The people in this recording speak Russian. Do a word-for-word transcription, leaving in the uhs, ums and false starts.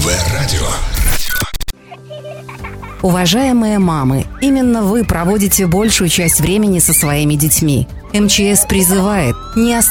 Радио. Уважаемые мамы, именно вы проводите большую часть времени со своими детьми. МЧС призывает: не